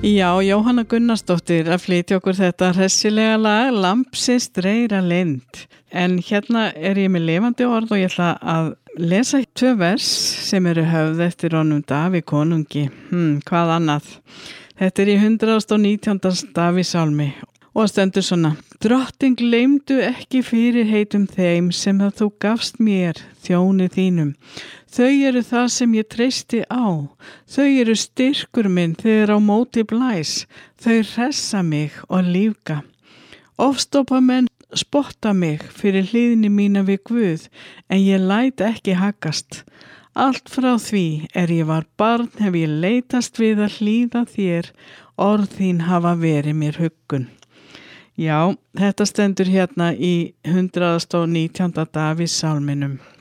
Já, Jóhanna Gunnarsdóttir að flytja okkur þetta hressilega lag Lampsins dreyra lind. En hérna er ég með lifandi orð og ég ætla að lesa 2 vers sem eru höfð eftir honum Davíð konungi. Hvað annað? Þetta er í 119. Davíðsálmi og stendur svona: Drottinn gleymdu ekki fyrirheitum þeim sem að þú gafst mér, þjóni þínum. Þau eru það sem ég treysti á. Þau eru styrkur minn þegar á móti blæs. Þau hressa mig og lífga. Ofstoppamenn spotta mig fyrir hlýðni mína við Guð, en ég læt ekki haggast. Allt frá því ég var barn hef ég leitast við að hlýða þér, orð þín hafa verið mér huggun. Já, þetta stendur hérna í 119. Davíðsálminum.